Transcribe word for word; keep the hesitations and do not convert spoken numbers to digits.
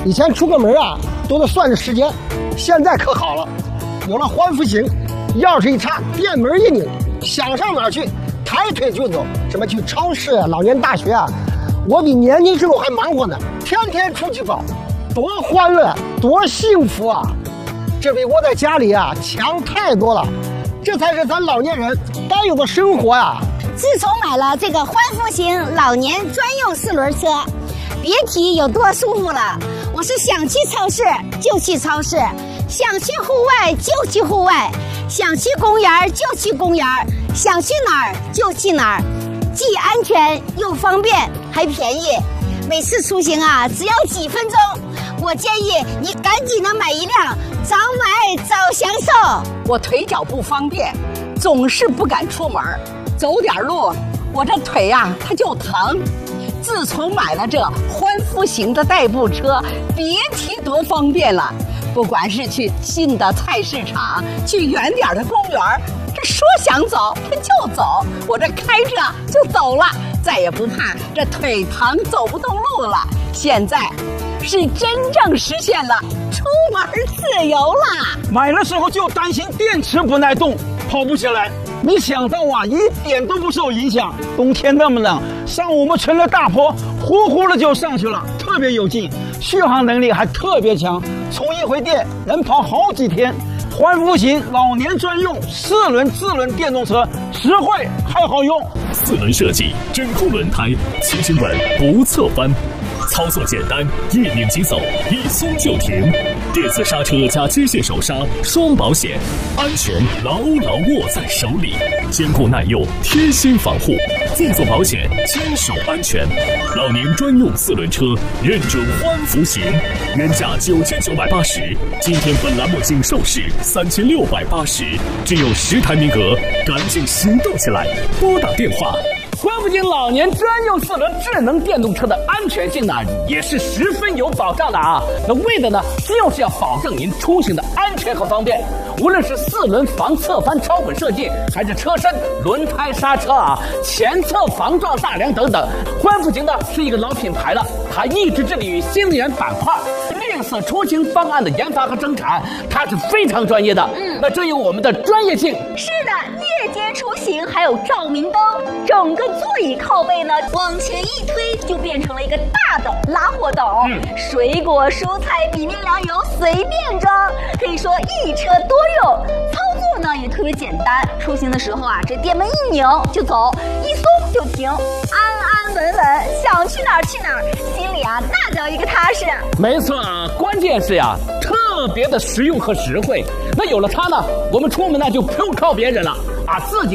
以前出个门啊都得算着时间，现在可好了，有了环幅型，钥匙一插，电门一拧，想上哪儿去抬腿就走。什么去超市啊、老年大学啊，我比年轻时候还忙活呢，天天出去跑，多欢乐，多幸福啊！这比窝在家里啊强太多了，这才是咱老年人该有的生活啊！ 自从买了这个环幅型老年专用四轮车，别提有多舒服了。我是想去超市就去超市，想去户外就去户外，想去公园就去公园，想去哪儿就去哪儿，既安全又方便还便宜。每次出行啊只要几分钟，我建议你赶紧的买一辆，早买早享受。 我腿脚不方便，总是不敢出门，走点路我这腿呀、啊、它就疼。自从买了这环幅型的代步车，别提多方便了。不管是去近的菜市场，去远点的公园，这说想走它就走，我这开着就走了，再也不怕这腿疼走不动路了。现在是真正实现了出门自由了。 买的时候就担心电池不耐动，跑不起来，没想到啊，一点都不受影响。冬天那么冷，上我们村的大坡，呼呼的就上去了，特别有劲，续航能力还特别强，充一回电能跑好几天。环幅型老年专用四轮自轮电动车，实惠还好用。 四轮设计，真空轮胎，骑行稳不侧翻。操作简单，一拧即走，一松就停。电子刹车加机械手刹，双保险，安全牢牢握在手里，坚固耐用，贴心防护，自做保险，坚守安全。老年专用四轮车，认准环幅型，原价九千九百八十，今天本栏目仅售市三千六百八十，只有十台名额，赶紧行动起来，拨打电话。 环幅型老年专用四轮智能电动车的安全性呢，也是十分有保障的啊。那为的呢，就是要保证您出行的安全和方便。无论是四轮防侧翻超滚设计，还是车身、轮胎、刹车啊、前侧防撞大梁等等，环幅型呢是一个老品牌了，它一直致力于新能源板块、绿色出行方案的研发和生产，它是非常专业的。嗯，那这有我们的专业性。 是的，夜间出行还有照明灯，整个座椅靠背呢往前一推就变成了一个大的拉货斗，嗯、水果蔬菜米面粮油随便装，可以说一车多用。操作呢也特别简单，出行的时候啊，这电门一拧就走，一松就停，安安稳稳，想去哪儿去哪儿，心里啊那叫一个踏实。 没错啊，关键是呀，特别的实用和实惠。那有了它呢，我们出门呢就不用靠别人了啊，自己